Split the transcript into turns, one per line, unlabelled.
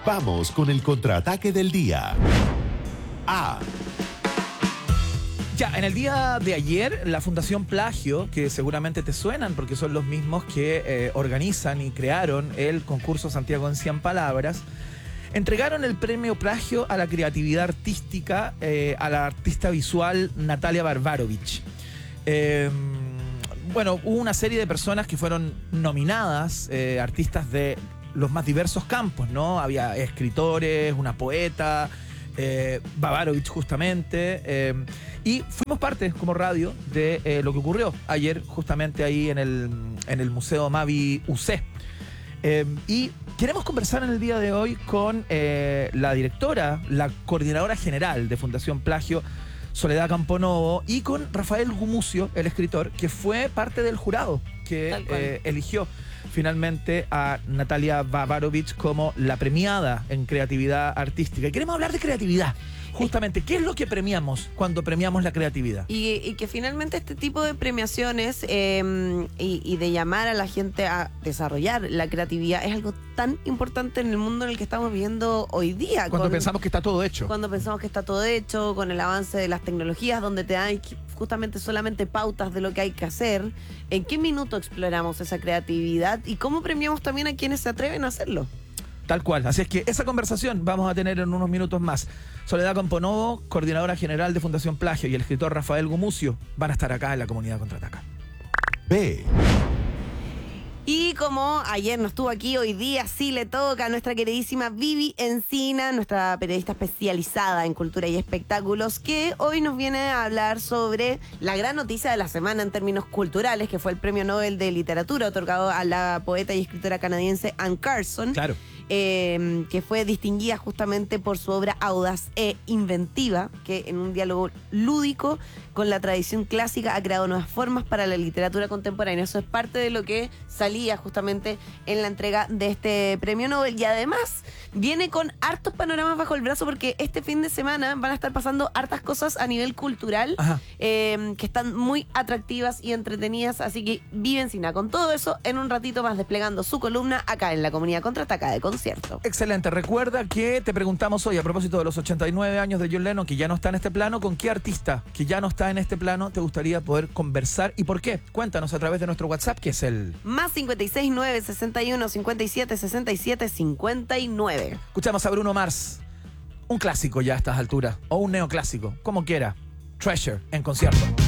Vamos con el contraataque del día.
Ya, en el día de ayer, la Fundación Plagio, que seguramente te suenan porque son los mismos que organizan y crearon el concurso Santiago en 100 palabras, entregaron el premio Plagio a la creatividad artística a la artista visual Natalia Barbarovich. Bueno, hubo una serie de personas que fueron nominadas, artistas de los más diversos campos, ¿no? Había escritores, una poeta, Barbarovich justamente, y fuimos parte como radio de lo que ocurrió ayer justamente ahí en el Museo Mavi UC. Y queremos conversar en el día de hoy con la directora, la coordinadora general de Fundación Plagio, Soledad Camponovo, y con Rafael Gumucio, el escritor, que fue parte del jurado que eligió finalmente a Natalia Barbarovich como la premiada en creatividad artística. Y queremos hablar de creatividad. Justamente, ¿qué es lo que premiamos cuando premiamos la creatividad?
Y que finalmente este tipo de premiaciones y de llamar a la gente a desarrollar la creatividad es algo tan importante en el mundo en el que estamos viviendo hoy día.
Cuando pensamos que está todo hecho.
Cuando pensamos que está todo hecho, con el avance de las tecnologías, donde te dan justamente solamente pautas de lo que hay que hacer. ¿En qué minuto exploramos esa creatividad y cómo premiamos también a quienes se atreven a hacerlo?
Tal cual. Así es que esa conversación vamos a tener en unos minutos más. Soledad Camponovo, coordinadora general de Fundación Plagio, y el escritor Rafael Gumucio van a estar acá en la Comunidad Contraataca.
Y como ayer no estuvo aquí, hoy día sí le toca a nuestra queridísima Vivi Encina, nuestra periodista especializada en cultura y espectáculos, que hoy nos viene a hablar sobre la gran noticia de la semana en términos culturales, que fue el Premio Nobel de Literatura otorgado a la poeta y escritora canadiense Anne Carson.
Claro.
Que fue distinguida justamente por su obra audaz e inventiva, que en un diálogo lúdico con la tradición clásica ha creado nuevas formas para la literatura contemporánea. Eso es parte de lo que salía justamente en la entrega de este premio Nobel, y además viene con hartos panoramas bajo el brazo, porque este fin de semana van a estar pasando hartas cosas a nivel cultural que están muy atractivas y entretenidas, así que Vivi Encina con todo eso en un ratito más, desplegando su columna acá en la Comunidad Contraataca de Concierto.
Excelente. Recuerda que te preguntamos hoy, a propósito de los 89 años de John Lennon, que ya no está en este plano, ¿con qué artista que ya no está en este plano te gustaría poder conversar y por qué? Cuéntanos a través de nuestro WhatsApp, que es el
más 569 61 57 67 59.
Escuchamos a Bruno Mars, un clásico ya a estas alturas, o un neoclásico, como quiera. Treasure en concierto.